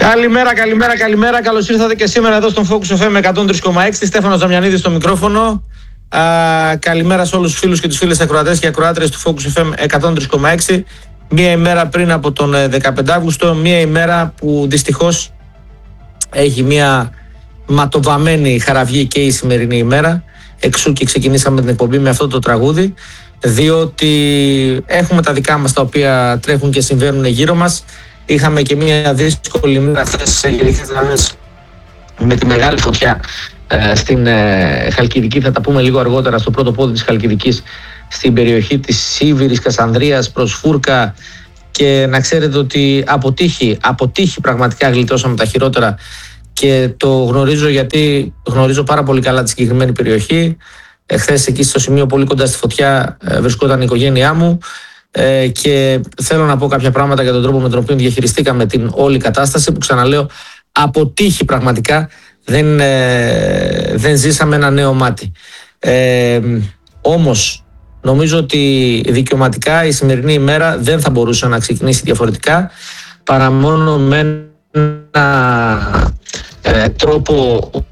Καλημέρα. Καλώς ήρθατε και σήμερα εδώ στον Focus FM 103,6. Στέφανος Δαμιανίδης στο μικρόφωνο. Καλημέρα σε όλους τους φίλους και τις φίλες ακροατές και ακροάτριες του Focus FM 103,6. Μία ημέρα πριν από τον 15 Αύγουστο, μία ημέρα που δυστυχώς έχει μία ματοβαμμένη χαραυγή και η σημερινή ημέρα. Εξού και ξεκινήσαμε την εκπομπή με αυτό το τραγούδι, διότι έχουμε τα δικά μας τα οποία τρέχουν και συμβαίνουν γύρω μας. Είχαμε και μια δύσκολη μέρα χθες σε Γενικές Γραμμές με τη μεγάλη φωτιά στην Χαλκιδική. Θα τα πούμε λίγο αργότερα, στο πρώτο πόδι της Χαλκιδικής, στην περιοχή της Σίβηρης, Κασανδρίας προς Φούρκα, και να ξέρετε ότι αποτύχει πραγματικά, γλιτώσαμε τα χειρότερα και το γνωρίζω γιατί γνωρίζω πάρα πολύ καλά τη συγκεκριμένη περιοχή. Χθες εκεί στο σημείο πολύ κοντά στη φωτιά βρισκόταν η οικογένειά μου. Και θέλω να πω κάποια πράγματα για τον τρόπο με τον οποίο διαχειριστήκαμε την όλη κατάσταση, που ξαναλέω αποτύχει πραγματικά. Δεν ζήσαμε ένα νέο μάτι. Όμως νομίζω ότι δικαιωματικά η σημερινή ημέρα δεν θα μπορούσε να ξεκινήσει διαφορετικά παρά μόνο με ένα τρόπο